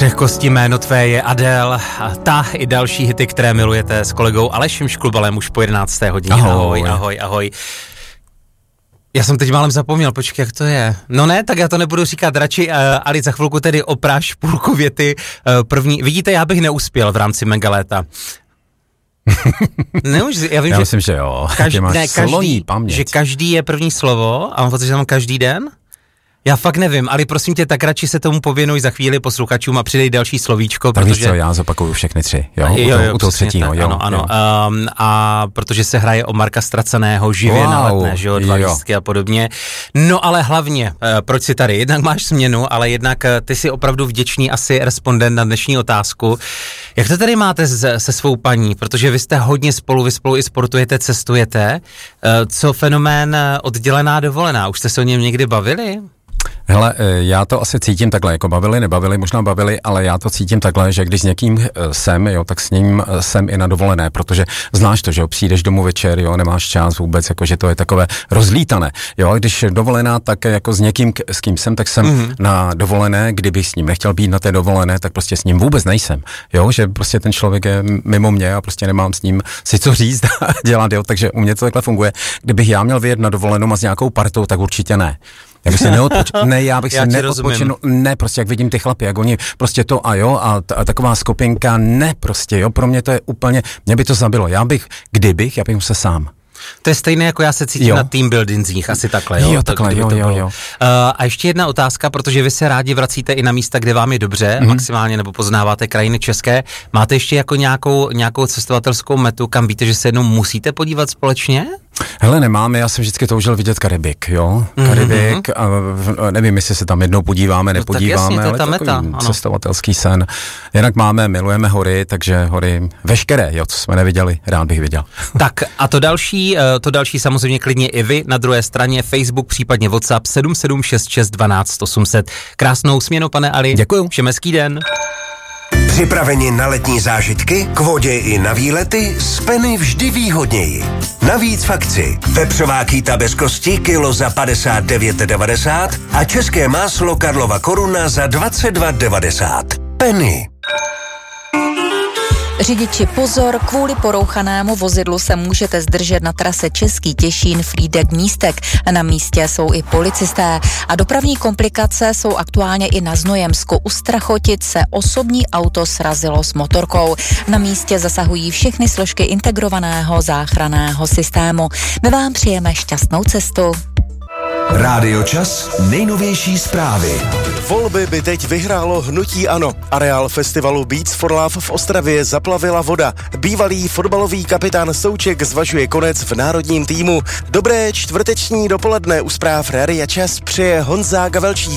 křehkosti jméno tvé je Adele a ta i další hity, které milujete s kolegou Alešem Šklubalem už po 11. hodině. Ahoj. Já jsem teď málem zapomněl, počkej, jak to je. No ne, tak já to nebudu říkat radši, Ali, za chvilku tedy opráš půlku věty první. Vidíte, já bych neuspěl v rámci Megaléta. Já myslím, že jo. Že každý je první slovo a mám pocit, že mám každý den. Já fakt nevím, ale prosím tě, tak radši se tomu pověnuj za chvíli posluchačům a přidej další slovíčko, tak protože... víš co, já zopakuju všechny tři, u toho třetího, Ano. A protože se hraje o Marka Ztraceného, živě na Letné, že jo, 2 lístky a podobně. No ale hlavně, proč jsi tady? Jednak máš směnu, ale jednak ty jsi opravdu vděčný asi respondent na dnešní otázku. Jak to tady máte se svou paní? Protože vy jste hodně spolu, vy spolu i sportujete, cestujete. Co fenomén oddělená dovolená? Už jste se o něm někdy bavili? Hele, já to asi cítím takhle, jako možná bavili, ale já to cítím takhle, že když s někým jsem, tak s ním jsem i na dovolené, protože znáš to, že jo, přijdeš domů večer, nemáš čas vůbec, jako že to je takové rozlítané, a když dovolená, tak jako s někým, s kým jsem, tak jsem na dovolené, kdybych s ním nechtěl být na té dovolené, tak prostě s ním vůbec nejsem, že prostě ten člověk je mimo mě a prostě nemám s ním si co říct a dělat, takže u mě to takhle funguje. Kdybych já měl vyjet na dovolenou a s nějakou partou, tak určitě ne. Já bych se neodpočinul, prostě jak vidím ty chlapy, jak oni prostě to a taková skupinka, prostě, pro mě to je úplně, mě by to zabilo, já bych musel sám. To je stejné, jako já se cítím na team buildingzích, asi takhle, Jo. A ještě jedna otázka, protože vy se rádi vracíte i na místa, kde vám je dobře, maximálně, nebo poznáváte krajiny české. Máte ještě jako nějakou cestovatelskou metu, kam víte, že se jednou musíte podívat společně? Hele, nemáme, já jsem vždycky toužil vidět Karibik, Karibik, a nevím, jestli se tam jednou podíváme, nepodíváme, tak jasně, ale takový cestovatelský sen. Jinak milujeme hory, takže hory veškeré, co jsme neviděli, rád bych viděl. Tak a to další samozřejmě klidně i vy, na druhé straně Facebook, případně WhatsApp 7766 12 800. Krásnou směnu, pane Ali. Děkuju. Všem hezký den. Připraveni na letní zážitky, k vodě i na výlety, z Penny vždy výhodněji. Navíc v akci vepřová kýta bez kosti kilo za 59,90 a české máslo Karlova Koruna za 22,90. Penny. Řidiči pozor, kvůli porouchanému vozidlu se můžete zdržet na trase Český Těšín Frýdek Místek. Na místě jsou i policisté a dopravní komplikace jsou aktuálně i na Znojemsku. U Strachotic se osobní auto srazilo s motorkou. Na místě zasahují všechny složky integrovaného záchranného systému. My vám přejeme šťastnou cestu. Rádio Čas, nejnovější zprávy. Volby by teď vyhrálo hnutí ANO. Areál festivalu Beats for Love v Ostravě zaplavila voda. Bývalý fotbalový kapitán Souček zvažuje konec v národním týmu. Dobré čtvrteční dopoledne u zpráv Rádia Čas přeje Honza Gavelčík.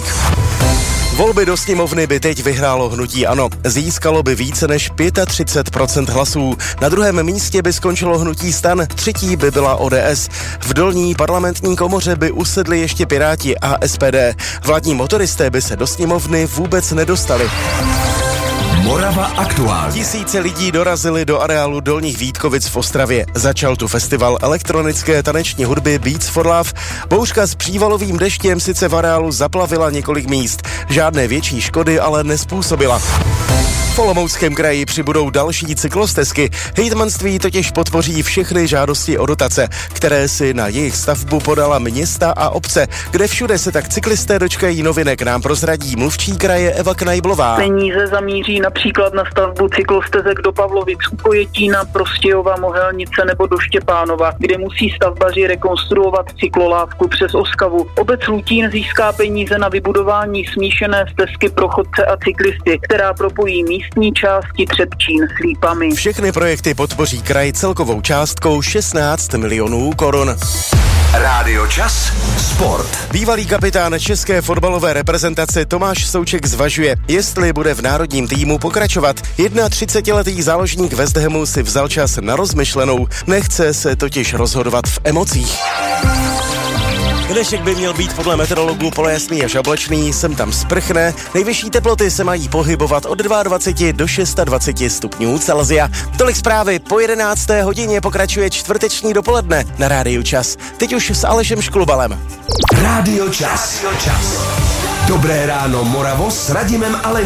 Volby do sněmovny by teď vyhrálo hnutí ANO. Získalo by více než 35% hlasů. Na druhém místě by skončilo hnutí STAN, třetí by byla ODS. V dolní parlamentní komoře by usedli ještě Piráti a SPD. Vládní motoristé by se do sněmovny vůbec nedostali. Morava aktuálně. Tisíce lidí dorazili do areálu Dolních Vítkovic v Ostravě. Začal tu festival elektronické taneční hudby Beats for Love. Bouřka s přívalovým deštěm sice v areálu zaplavila několik míst. Žádné větší škody ale nespůsobila. V Olomouckém kraji přibudou další cyklostezky. Hejtmanství totiž podpoří všechny žádosti o dotace, které si na jejich stavbu podala města a obce, kde všude se tak cyklisté dočkají novinek, nám prozradí mluvčí kraje Eva Knajblová. Peníze zamíří například na stavbu cyklostezek do Pavlovic, u Pojetína, Prostějova, Mohelnice nebo do Štěpánova, kde musí stavbaři rekonstruovat cyklolávku přes Oskavu. Obec Lutín získá peníze na vybudování smíšené stezky pro chodce a cyklisty, která propojí místní části Třebčín s Lípami. Všechny projekty podpoří kraj celkovou částkou 16 milionů korun. Rádio Čas, sport. Bývalý kapitán české fotbalové reprezentace Tomáš Souček zvažuje, jestli bude v národním týmu pokračovat. 31letý záložník West Hamu si vzal čas na rozmyšlenou, nechce se totiž rozhodovat v emocích. Dnešek by měl být podle meteorologů polojasný až oblačný, sem tam sprchne. Nejvyšší teploty se mají pohybovat od 22 do 26 stupňů Celsia. Tolik zprávy, po 11. hodině pokračuje čtvrteční dopoledne na Rádiu Čas. Teď už s Alešem Šklubalem. Rádio Čas. Dobré ráno Moravo s Radimem